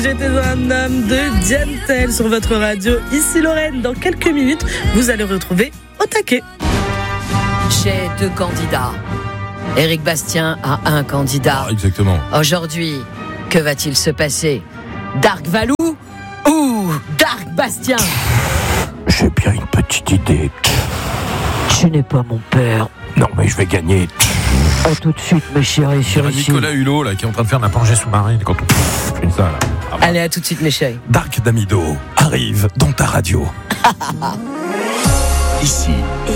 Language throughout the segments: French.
J'étais un homme de Diane Tell sur votre radio. Ici Lorraine, dans quelques minutes, vous allez retrouver au taquet. J'ai 2 candidats. Éric Bastien a un candidat. Exactement. Aujourd'hui, que va-t-il se passer? Dark Valou ou Dark Bastien? J'ai bien une petite idée. Tu n'es pas mon père. Non, mais je vais gagner. A tout de suite, mes chéris, sur ici. Nicolas Hulot, là, qui est en train de faire de la plongée sous-marine quand on fait ça, là. Ah, Allez, à tout de suite, mes chéris. Dark Damido arrive dans ta radio. Ici,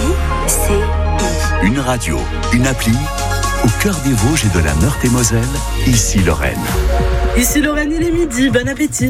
une radio, une appli, au cœur des Vosges et de la Meurthe-et-Moselle, ici Lorraine. Ici Lorraine, il est midi, bon appétit.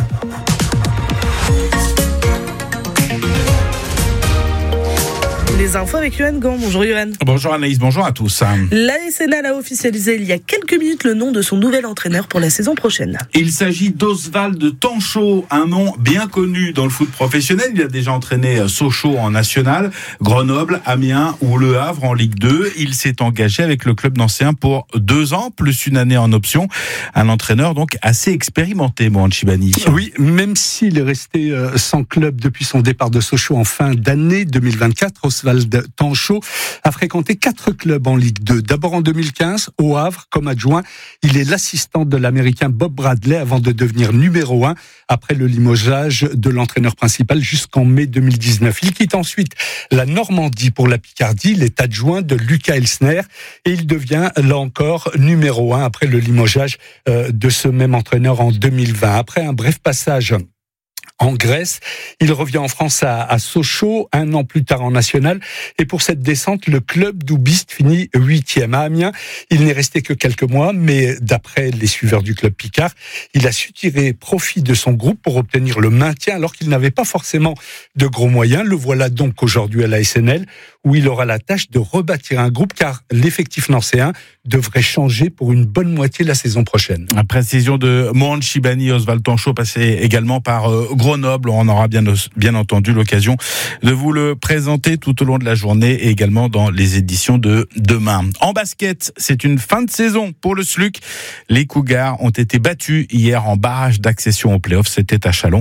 Les infos avec Yoann Gant. Bonjour Yoann. Bonjour Anaïs, bonjour à tous. L'ASNL a officialisé il y a quelques minutes le nom de son nouvel entraîneur pour la saison prochaine. Il s'agit d'Oswald Tanchot, un nom bien connu dans le foot professionnel. Il a déjà entraîné Sochaux en national, Grenoble, Amiens ou Le Havre en Ligue 2. Il s'est engagé avec le club nancéen pour 2 ans, plus une année en option. Un entraîneur donc assez expérimenté, Mohamed Chibani. Oui, même s'il est resté sans club depuis son départ de Sochaux en fin d'année 2024, Oswald Tanchot a fréquenté 4 clubs en Ligue 2. D'abord en 2015, au Havre, comme adjoint. Il est l'assistant de l'Américain Bob Bradley avant de devenir numéro 1 après le limogeage de l'entraîneur principal jusqu'en mai 2019. Il quitte ensuite la Normandie pour la Picardie. Il est adjoint de Lucas Elsner et il devient là encore numéro 1 après le limogeage de ce même entraîneur en 2020. Après un bref passage en Grèce, il revient en France à Sochaux, 1 an plus tard en national. Et pour cette descente, le club doubiste finit 8e. À Amiens, il n'est resté que quelques mois, mais d'après les suiveurs du club Picard, il a su tirer profit de son groupe pour obtenir le maintien alors qu'il n'avait pas forcément de gros moyens. Le voilà donc aujourd'hui à la SNL, où il aura la tâche de rebâtir un groupe car l'effectif nancéen devrait changer pour une bonne moitié la saison prochaine. La précision de Mohamed Chibani. Oswald Tanchot passé également par Grenoble. On aura bien entendu l'occasion de vous le présenter tout au long de la journée et également dans les éditions de demain. En basket, c'est une fin de saison pour le SLUC. Les Cougars ont été battus hier en barrage d'accession aux playoffs. C'était à Châlons,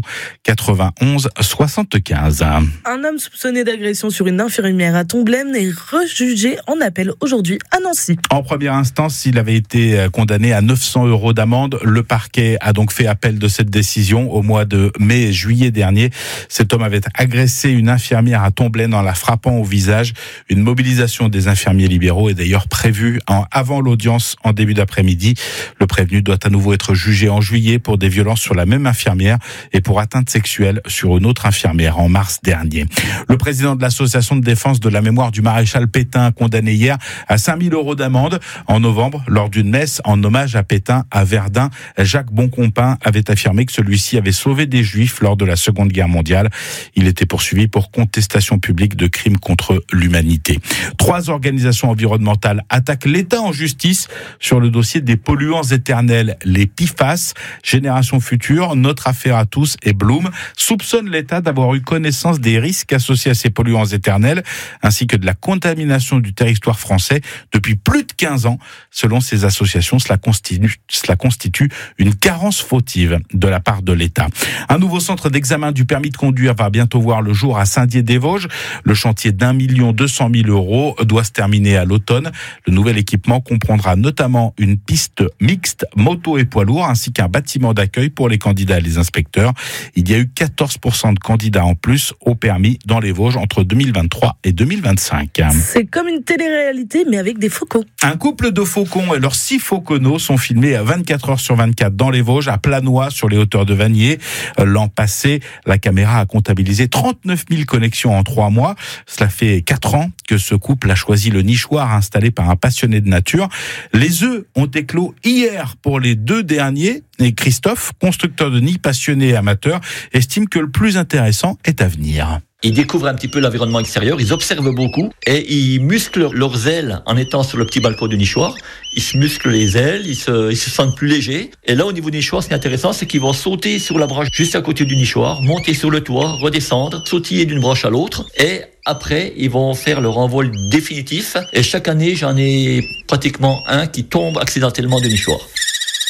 91-75. Un homme soupçonné d'agression sur une infirmière à Tomblaine est rejugé en appel aujourd'hui à Nancy. En première instance, il avait été condamné à 900 € d'amende. Le parquet a donc fait appel de cette décision au mois de mai et juillet dernier. Cet homme avait agressé une infirmière à Tomblaine en la frappant au visage. Une mobilisation des infirmiers libéraux est d'ailleurs prévue avant l'audience en début d'après-midi. Le prévenu doit à nouveau être jugé en juillet pour des violences sur la même infirmière et pour atteinte sexuelle sur une autre infirmière en mars dernier. Le président de l'association de défense de la mémoire du maréchal Pétain, condamné hier à 5 000 € d'amende. En novembre, lors d'une messe en hommage à Pétain à Verdun, Jacques Boncompin avait affirmé que celui-ci avait sauvé des Juifs lors de la Seconde Guerre mondiale. Il était poursuivi pour contestation publique de crimes contre l'humanité. 3 organisations environnementales attaquent l'État en justice sur le dossier des polluants éternels. Les PFAS, Génération Future, Notre Affaire à tous et Bloom soupçonnent l'État d'avoir eu connaissance des risques associés à ces polluants éternels ainsi que de la contamination du territoire français depuis plus de 15 ans. Selon ces associations, cela constitue une carence fautive de la part de l'État. Un nouveau centre d'examen du permis de conduire va bientôt voir le jour à Saint-Dié-des-Vosges. Le chantier d'1 200 000 € doit se terminer à l'automne. Le nouvel équipement comprendra notamment une piste mixte, moto et poids lourd, ainsi qu'un bâtiment d'accueil pour les candidats et les inspecteurs. Il y a eu 14% de candidats en plus au permis dans les Vosges entre 2023 et 2025. C'est comme une télé-réalité, mais avec des faucons. Un couple de faucons et leurs 6 fauconneaux sont filmés à 24 heures sur 24 dans les Vosges, à Planois, sur les hauteurs de Vanier. L'an passé, la caméra a comptabilisé 39 000 connexions en 3 mois. Cela fait 4 ans que ce couple a choisi le nichoir installé par un passionné de nature. Les œufs ont éclos hier pour les 2 derniers. Et Christophe, constructeur de nids passionné et amateur, estime que le plus intéressant est à venir. Ils découvrent un petit peu l'environnement extérieur, ils observent beaucoup et ils musclent leurs ailes en étant sur le petit balcon du nichoir. Ils se musclent les ailes, ils se sentent plus légers. Et là, au niveau du nichoir, ce qui est intéressant, c'est qu'ils vont sauter sur la branche juste à côté du nichoir, monter sur le toit, redescendre, sautiller d'une branche à l'autre et après, ils vont faire leur envol définitif. Et chaque année, j'en ai pratiquement un qui tombe accidentellement du nichoir.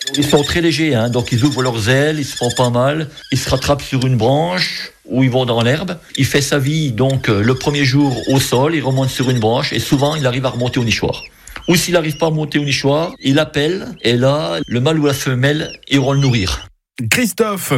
Ils sont très légers, donc ils ouvrent leurs ailes, ils se font pas mal, ils se rattrapent sur une branche ou ils vont dans l'herbe. Il fait sa vie donc le premier jour au sol, il remonte sur une branche et souvent il arrive à remonter au nichoir. Ou s'il n'arrive pas à monter au nichoir, il appelle et là, le mâle ou la femelle iront le nourrir. Christophe,